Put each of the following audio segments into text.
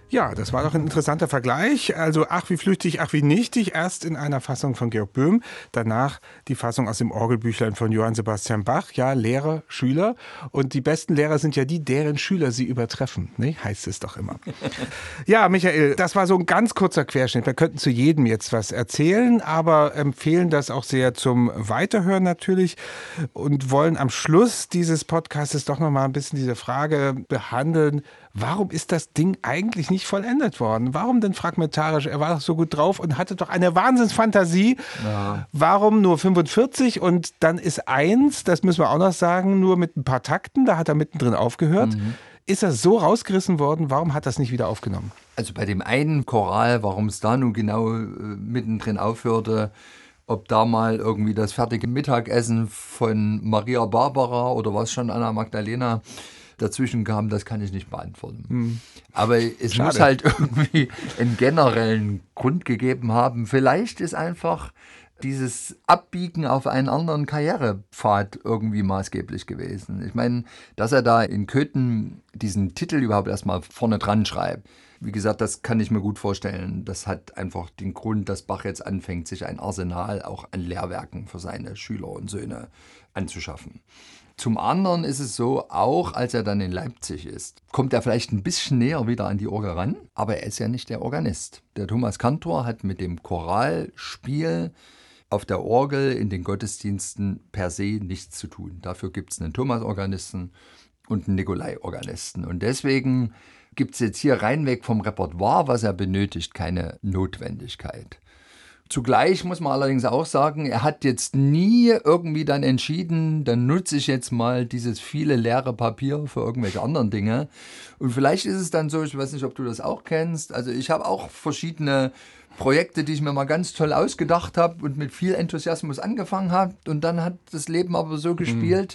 Ja, das war doch ein interessanter Vergleich. Also ach wie flüchtig, ach wie nichtig. Erst in einer Fassung von Georg Böhm, danach die Fassung aus dem Orgelbüchlein von Johann Sebastian Bach. Ja, Lehrer, Schüler. Und die besten Lehrer sind ja die, deren Schüler sie übertreffen. Ne? Heißt es doch immer. Ja, Michael, das war so ein ganz kurzer Querschnitt. Wir könnten zu jedem jetzt was erzählen, aber empfehlen das auch sehr zum Weiterhören natürlich und wollen am Schluss dieses Podcasts doch noch mal ein bisschen diese Frage behandeln. Warum ist das Ding eigentlich nicht vollendet worden? Warum denn fragmentarisch? Er war doch so gut drauf und hatte doch eine Wahnsinnsfantasie. Ja. Warum nur 45 und dann ist 1, das müssen wir auch noch sagen, nur mit ein paar Takten, da hat er mittendrin aufgehört. Ist er so rausgerissen worden? Warum hat er das nicht wieder aufgenommen? Also bei dem einen Choral, warum es da nun genau mittendrin aufhörte, ob da mal irgendwie das fertige Mittagessen von Maria Barbara oder was schon Anna Magdalena dazwischen kam, das kann ich nicht beantworten. Aber es muss halt irgendwie einen generellen Grund gegeben haben. Vielleicht ist einfach dieses Abbiegen auf einen anderen Karrierepfad irgendwie maßgeblich gewesen. Ich meine, dass er da in Köthen diesen Titel überhaupt erstmal vorne dran schreibt. Wie gesagt, das kann ich mir gut vorstellen. Das hat einfach den Grund, dass Bach jetzt anfängt, sich ein Arsenal auch an Lehrwerken für seine Schüler und Söhne anzuschaffen. Zum anderen ist es so, auch als er dann in Leipzig ist, kommt er vielleicht ein bisschen näher wieder an die Orgel ran, aber er ist ja nicht der Organist. Der Thomas Kantor hat mit dem Choralspiel auf der Orgel in den Gottesdiensten per se nichts zu tun. Dafür gibt es einen Thomas-Organisten und einen Nikolai-Organisten. Und deswegen gibt es jetzt hier reinweg vom Repertoire, was er benötigt, keine Notwendigkeit. Zugleich muss man allerdings auch sagen, er hat jetzt nie irgendwie dann entschieden, dann nutze ich jetzt mal dieses viele leere Papier für irgendwelche anderen Dinge. Und vielleicht ist es dann so, ich weiß nicht, ob du das auch kennst, also ich habe auch verschiedene Projekte, die ich mir mal ganz toll ausgedacht habe und mit viel Enthusiasmus angefangen habe. Und dann hat das Leben aber so gespielt,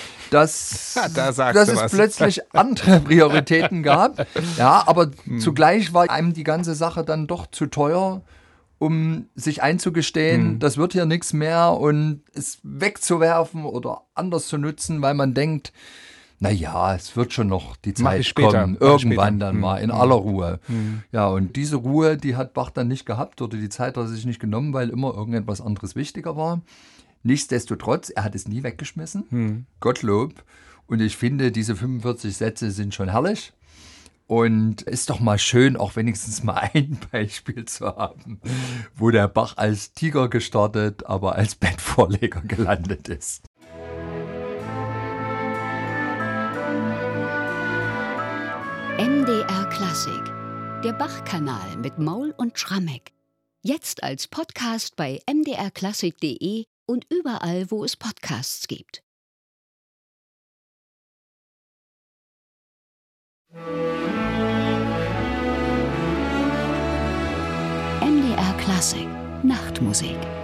dass es plötzlich andere Prioritäten gab. Ja, aber zugleich war einem die ganze Sache dann doch zu teuer, um sich einzugestehen, das wird hier nichts mehr und es wegzuwerfen oder anders zu nutzen, weil man denkt, naja, es wird schon noch die Zeit kommen, irgendwann dann mal in aller Ruhe. Ja, und diese Ruhe, die hat Bach dann nicht gehabt oder die Zeit hat er sich nicht genommen, weil immer irgendetwas anderes wichtiger war. Nichtsdestotrotz, er hat es nie weggeschmissen, Gottlob. Und ich finde, diese 45 Sätze sind schon herrlich. Und ist doch mal schön, auch wenigstens mal ein Beispiel zu haben, wo der Bach als Tiger gestartet, aber als Bettvorleger gelandet ist. MDR Klassik, der Bach-Kanal mit Maul und Schrammeck. Jetzt als Podcast bei mdrklassik.de und überall, wo es Podcasts gibt. MDR Klassik, Nachtmusik.